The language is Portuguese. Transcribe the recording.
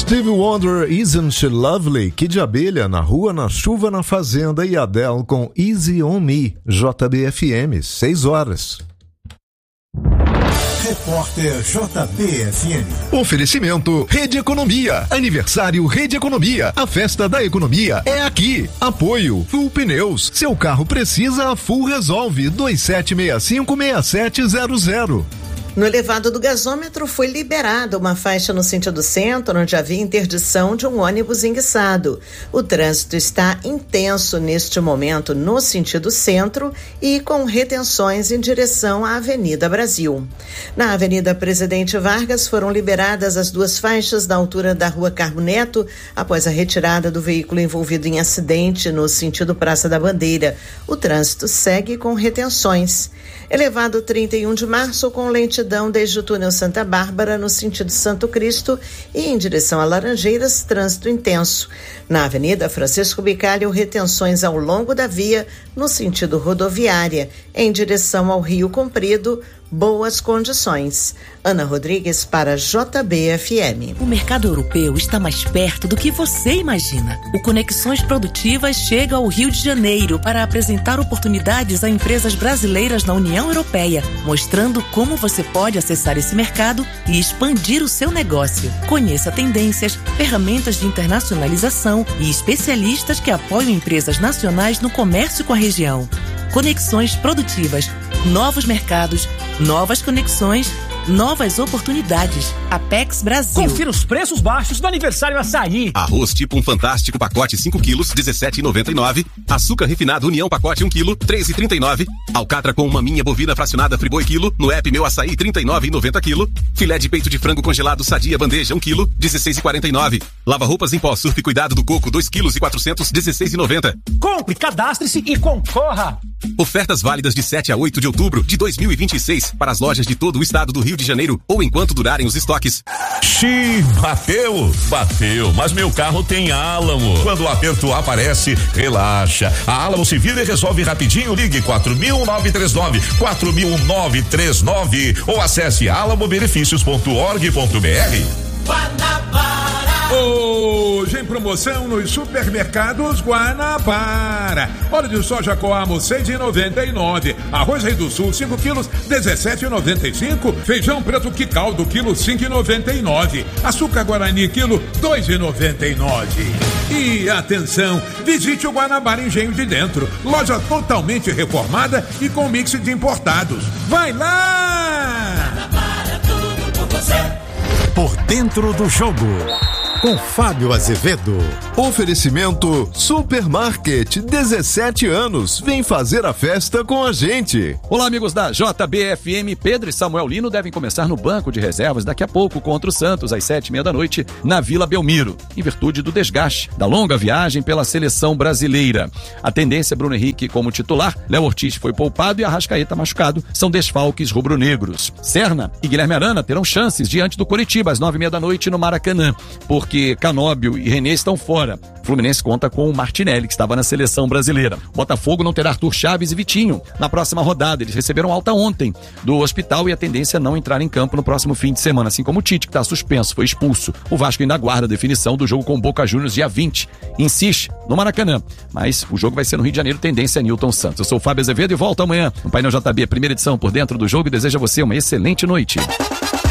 Stevie Wonder, Isn't She Lovely? Kid de Abelha, Na Rua, Na Chuva, Na Fazenda e Adele com Easy On Me. JBFM, 6 horas. Repórter JBFM. Oferecimento Rede Economia. Aniversário Rede Economia. A festa da economia é aqui. Apoio Full Pneus. Seu carro precisa, a Full resolve. 2765-6700. No elevado do gasômetro foi liberada uma faixa no sentido centro, onde havia interdição de um ônibus enguiçado. O trânsito está intenso neste momento no sentido centro e com retenções em direção à Avenida Brasil. Na Avenida Presidente Vargas foram liberadas as 2 faixas da altura da Rua Carmo Neto, após a retirada do veículo envolvido em acidente no sentido Praça da Bandeira. O trânsito segue com retenções. Elevado 31 de março com lentidão desde o túnel Santa Bárbara no sentido Santo Cristo e em direção a Laranjeiras, trânsito intenso. Na Avenida Francisco Bicalho, retenções ao longo da via no sentido rodoviária. Em direção ao Rio Comprido, boas condições. Ana Rodrigues para JBFM. O mercado europeu está mais perto do que você imagina. O Conexões Produtivas chega ao Rio de Janeiro para apresentar oportunidades a empresas brasileiras na União Europeia, mostrando como você pode acessar esse mercado e expandir o seu negócio. Conheça tendências, ferramentas de internacionalização e especialistas que apoiam empresas nacionais no comércio com a região. Conexões Produtivas. Novos mercados, novas conexões, novas oportunidades. Apex Brasil. Confira os preços baixos do aniversário Açaí. Arroz tipo um fantástico pacote 5 quilos, R$17,99. Açúcar refinado União pacote 1 quilo, R$3,39. Alcatra com maminha bovina fracionada Friboi quilo, no app Meu Açaí, R$39,90 quilo. Filé de peito de frango congelado Sadia bandeja 1 quilo, R$16,49. Lava roupas em pó Surf Cuidado do Coco 2 quilos e 400, R$16,90. Compre, cadastre-se e concorra. Ofertas válidas de 7 a 8 de outubro de 2026 para as lojas de todo o estado do Rio de Janeiro ou enquanto durarem os estoques. Xiii, bateu, mas meu carro tem Álamo. Quando o aperto aparece, relaxa. A Álamo se vira e resolve rapidinho. Ligue 4.939 ou acesse alamobenefícios.org.br. Guanabara. Hoje em promoção nos supermercados Guanabara. Óleo de soja Coamo 6,99. Arroz Rei do Sul 5 quilos 17,95. Feijão preto Quicaldo quilo 5,99. Açúcar Guarani quilo 2,99. E atenção, visite o Guanabara Engenho de Dentro. Loja totalmente reformada e com mix de importados. Vai lá! Guanabara, tudo por você. Por dentro do jogo, com Fábio Azevedo. Oferecimento Supermarket, 17 anos. Vem fazer a festa com a gente. Olá, amigos da JBFM. Pedro e Samuel Lino devem começar no banco de reservas daqui a pouco contra o Santos, às 7h30 da noite, na Vila Belmiro, em virtude do desgaste da longa viagem pela seleção brasileira. A tendência é Bruno Henrique como titular, Léo Ortiz foi poupado e Arrascaeta machucado. São desfalques rubro-negros. Serna e Guilherme Arana terão chances diante do Coritiba, às 9h30 da noite, no Maracanã, porque Canóbio e René estão fora. O Fluminense conta com o Martinelli, que estava na seleção brasileira. O Botafogo não terá Arthur Chaves e Vitinho na próxima rodada. Eles receberam alta ontem do hospital e a tendência é não entrar em campo no próximo fim de semana, assim como o Tite, que está suspenso, foi expulso. O Vasco ainda aguarda a definição do jogo com o Boca Juniors dia 20. Insiste no Maracanã, mas o jogo vai ser no Rio de Janeiro, tendência é Newton Santos. Eu sou o Fábio Azevedo e volto amanhã no Painel JB, primeira edição Por Dentro do Jogo, e desejo a você uma excelente noite.